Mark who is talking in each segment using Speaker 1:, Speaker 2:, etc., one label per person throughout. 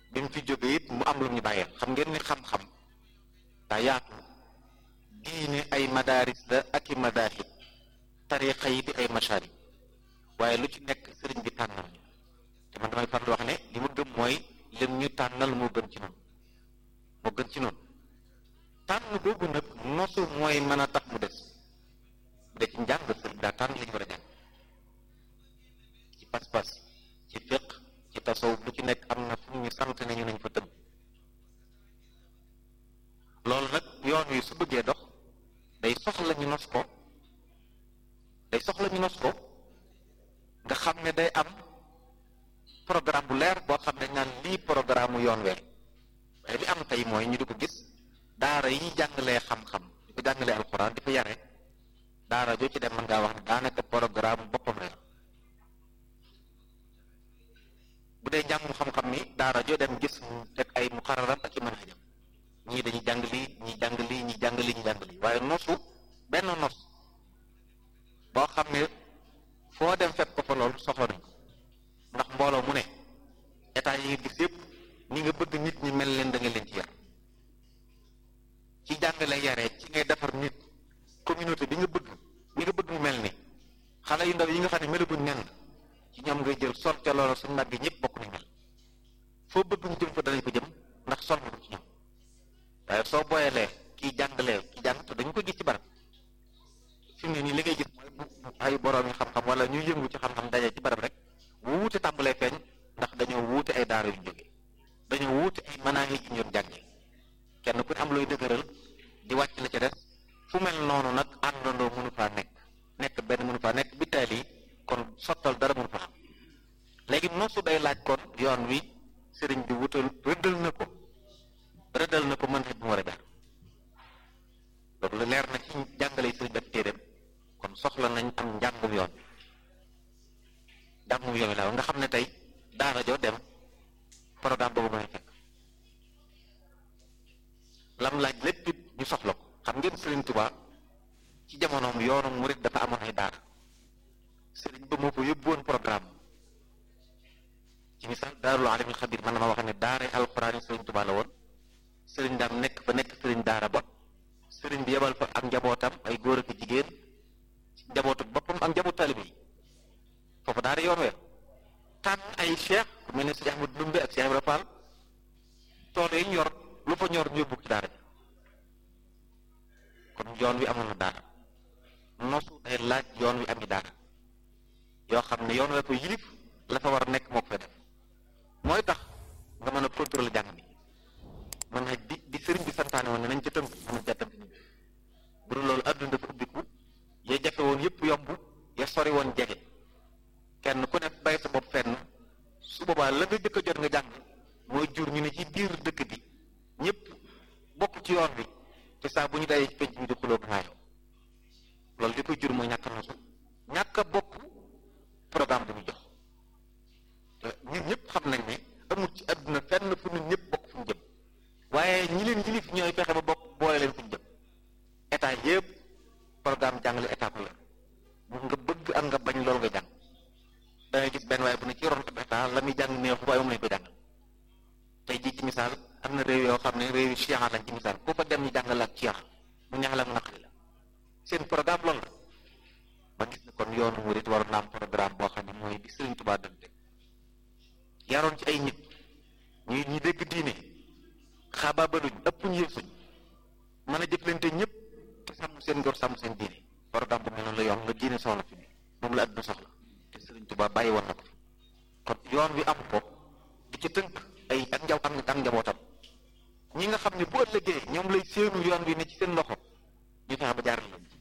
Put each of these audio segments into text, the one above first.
Speaker 1: bi mu fi jógee it mu am lu ñu bàyyeel. xam ngeen ni xam-xam daa yaatu, diine ay madaaris la ak i madaahib, tariqa yi di ay masharib, waaye lu ci nekk sëriñ bi tànnal ñu. te man damay faral di wax ne li ma gëm mooy lim ñu tànnal moo gën ci noonu, moo gën ci noonu. tànn boobu nag nosu mooy mën a tax mu des bu dee ci njàng sëriñ daa tànn li ñu war a jàng ci pas-pas, ci fiq, ci tasawuf, lu ci nekk am na fu ñu sant nañu nañ fa tënk. loolu nag yoon wi su bëggee dox day soxla ñu nos ko, nga xam ne day am programme bu leer boo xam ne naan lii programme mu yoon weer. waaye li am tey mooy ñu di ko gis daara yi jàngalee xam-xam di ko jàngalee alxuraan di ko yare, daara joo ci dem mën ngaa wax ne daanaka programme boppam la. bu dee njàngum xam-xam mi daara joo dem gis mu teg ay muqarraram ak i manhajam, ñii dañuy jàng lii, ñii jàng lii, ñii jàng lii, ñii jàng lii. waaye nosu benn nos boo xam ne foo dem fekk ko fa loolu soxla nañ ko. ndax mbooloo mu ne état yi nga gis yëpp ni nga bëgg nit ñi mel leen da nga leen ci yar, ci jàngale yaree ci ngay defar nit. communauté bi nga bëgg mu mel ni xale yu ndaw yi nga xam ne melaguñ nen ci ñoom ngay jël sol ca loola suñ màgg ñëpp bokk nañ mel. foo bëgg ñu jëm fa danañ ko jëm ndax sol nga ko ci ñoom. waaye soo booyalee kii jàngalee kii jàng te dañu ko gis ci barab fi mu ne nii li ngay gis mooy bu ay borom yi xam-xam wala ñuy yëngu ci xam-xam daje ci barab rek bu wuute tàmbalee feeñ ndax dañoo wuute ay daara yu ñu jógee, dañoo wuute ay manaahij yu ñu doon jàngee. kenn ku ne am looy dëgëral di wàcc la ca des. fu mel noonu nag àndandoo mënu faa nekk benn mënu faa nekk bi taal yi kon sottal dara mënu faa am. léegi nosu day laaj kon yoon wi sëriñ bi rëddal na ko mën bu mu war a jaar. loolu leer na ci jàngale yi sëriñ bi ak téeréem. kon soxla nañ am njàngum yoon la nga xam ne tey daara joo dem programme boobu mën a fekk lam laaj lépp it ñu soxla ko. xam ngeen Sëriñ Tuubaa ci jamonoom yoonu murit dafa amoon ay daara. sëriñ ba moo ko yóbbuwoon programme ci misaal Daarul Alimul Xabiir man na ma wax ne daara alxuraan yi Sëriñ Tuubaa la woon. sëriñ daam nekk fa nekk sëriñ daara ba sëriñ bi yebal fa ak njabootam ay góor ak jigéen njabootu boppam ak njabootu taalibe yi foofu daara yoon weer tànn ay cheikh ku mel ne Sëriñ Ahmadu Ndumbe ak Cheikh Ibra Fall tool yi ñor lu fa ñor ñu yóbbu ci daara kon yoon wi amoon na daara. nosu day laaj yoon wi ami daara yoo xam ne yoon wee ko yilif la fa war a nekk moo ko fa def mooy tax nga mën a contrôler jàng bi mën na di sëriñ bi santaane woon ne nañ ca tënk mën a jàttam bu dul loolu adduna dafa ubbiku ya jafe woon yëpp yomb ya sori woon jege kenn ku ne bay sa bopp fenn su boobaa la nga jëkk a jot nga jàng mooy jur ñu ne ci biir dëkk bi ñëpp bokk ci yoon bi te saa bu ñu dayee ci penc mi di xuloo ngaayoo loolu li koy jur mooy ñàkk a nosu ñàkk a bokk programme bu ñu jox te ñun ñëpp xam nañ ne amul ci adduna fenn fu ñun ñëpp bokk fu ñu jëm waaye ñi leen yilif ñooy fexe ba bokk boole leen fu ñu jëm. état yëpp programme jàngale état la bu nga bëgg ak nga bañ loolu nga jàng da ngay gis benn waaye bu ne ci ron état la muy jàng neexu waaye moom lañ ko jàngal. tey jii ci misaal am na réew yoo xam ne réew yu chia lañ ci misaal ku fa dem ñu jàngal ak chia mu neex la mu naqari la seen programme loolu la. ma gis ne kon yoonu murit war na am programme boo xam ne mooy bi Sëriñ Tuubaa dante yaroon ci ay nit ñi dégg diine xabaabaluñ ëpp ñu yësuñ mën a jëflante ñëpp te sàmm seen ngor sàmm seen diine. programme bu mel noonu la yoon la diine soxla fi moom la àdduna soxla te Sëriñ Tuubaa bàyyi woon na ko fi kon yoon wi am ko di ci tënk ay ak njabootam ñi nga xam ne bu ëllëgee ñoom lay séenu yoon wi ne ci seen loxo ñu fexe ba jaar leen.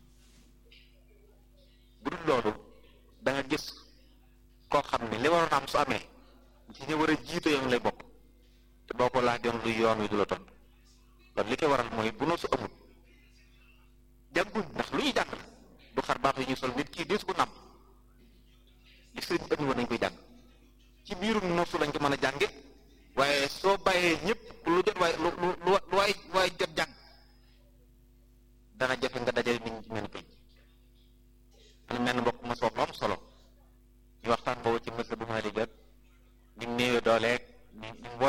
Speaker 1: bu dul loolu da nga gis koo xam ne li waroon am su amee ci ñu war a jiite yoon lay bokk te boo ko laajoon luy yoon wi du la tontu loolu li koy waral mooy bu noo su amul jànguñ ndax lu ñuy jàng la du xar baax yi ñuy sol nit kii des ko nàmp li sëriñ bi ëndi woon nañ koy jàng ci biirum noosu lañ ko mën a jànge waaye soo bàyyee ñëpp lu jot waaye lu waay jot jàng dana jafe nga dajale nit